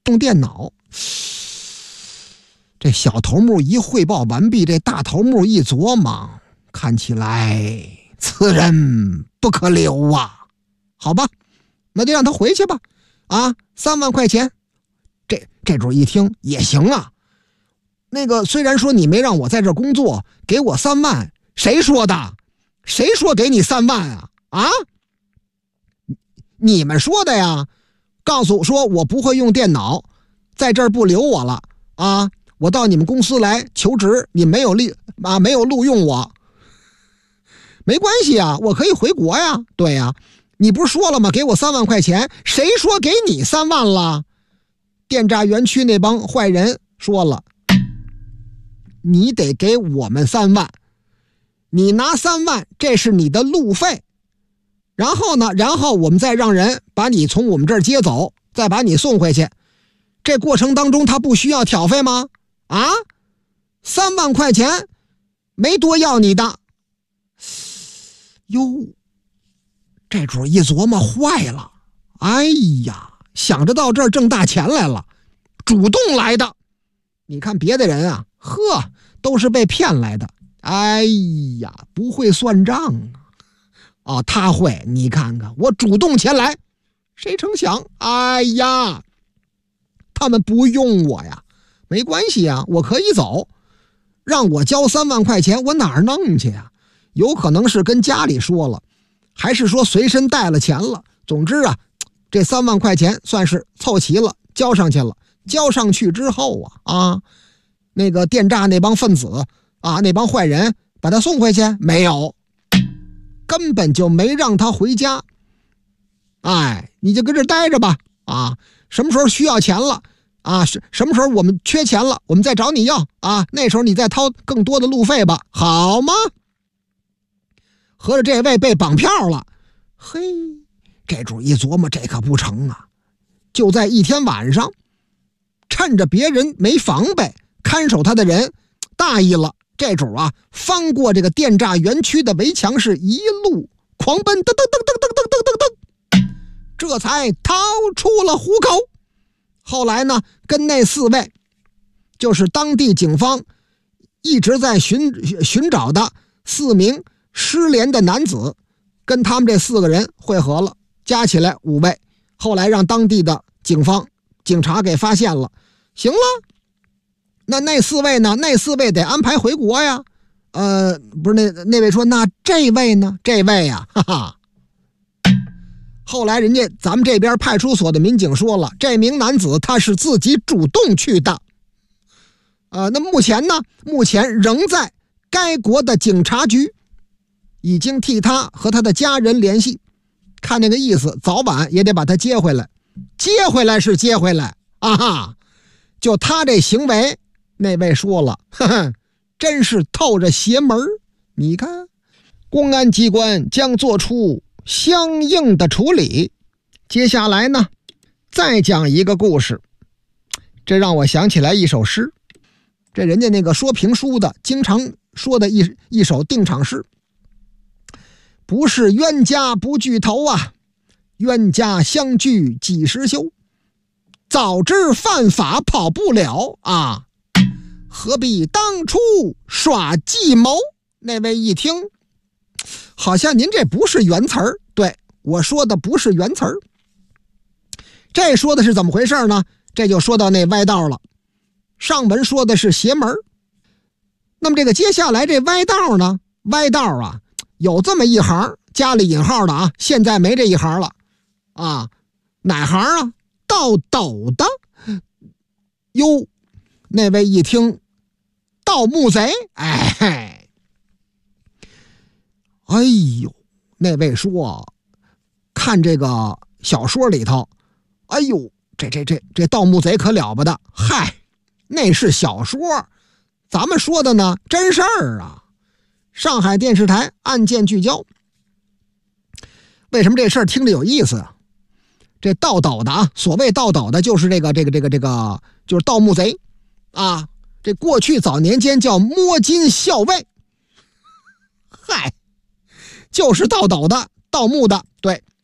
用电脑。这小头目一汇报完毕，这大头目一琢磨，看起来此人不可留啊。好吧，那就让他回去吧。3万块钱。这主一听也行啊。那个虽然说你没让我在这工作，给我3万，谁说的？谁说给你3万啊？你们说的呀。告诉说我不会用电脑，在这儿不留我了啊！我到你们公司来求职，你没有录用我，没关系啊，我可以回国呀。对呀，你不是说了吗？给我3万块钱，谁说给你3万了？电闸园区那帮坏人说了，你得给我们3万，你拿3万，这是你的路费。然后我们再让人把你从我们这儿接走，再把你送回去。这过程当中他不需要挑费吗？3万块钱没多要你的。哟，这主一琢磨坏了，哎呀，想着到这儿挣大钱来了，主动来的。你看别的人啊，都是被骗来的。哎呀，不会算账啊。他会，你看看，我主动前来，谁成想，哎呀，他们不用我呀，没关系啊，我可以走，让我交3万块钱，我哪儿弄去呀？有可能是跟家里说了，还是说随身带了钱了。总之啊，这3万块钱算是凑齐了，交上去了。交上去之后那个电诈那帮分子那帮坏人把他送回去没有？根本就没让他回家。你就跟这待着吧什么时候需要钱了什么时候我们缺钱了，我们再找你要那时候你再掏更多的路费吧，好吗？合着这位被绑票了。嘿，这主一琢磨，这可不成啊。就在一天晚上，趁着别人没防备，看守他的人大意了，这主翻过这个电诈园区的围墙，是一路狂奔，噔噔噔噔噔噔噔噔噔，这才逃出了虎口。后来呢，跟那4位就是当地警方一直在寻找的4名失联的男子，跟他们这4个人会合了，加起来5位。后来让当地的警察给发现了。行了，那4位呢？那4位得安排回国呀。不是那位说，那这位呢？这位呀，后来咱们这边派出所的民警说了，这名男子他是自己主动去的。那目前仍在该国的警察局，已经替他和他的家人联系，看那个意思，早晚也得把他接回来。接回来是接回来就他这行为，那位说了，真是透着邪门。你看，公安机关将做出相应的处理。接下来呢，再讲一个故事，这让我想起来一首诗，这人家那个说评书的经常说的一首定场诗。不是冤家不聚头冤家相聚几时休？早知犯法跑不了何必当初耍计谋？那位一听，好像您这不是原词儿。对，我说的不是原词儿。这说的是怎么回事呢？这就说到那歪道了。上文说的是邪门，那么这个接下来这歪道呢？歪道有这么一行加了引号的现在没这一行了哪行盗斗的。哟，那位一听，盗墓贼，哎呦，那位说看这个小说里头，哎呦，这盗墓贼可了不得。嗨，那是小说，咱们说的呢真事儿上海电视台案件聚焦。为什么这事儿听着有意思这盗斗的所谓盗斗的就是这个就是盗墓贼这过去早年间叫摸金校尉，嗨，就是盗斗的盗墓的。对，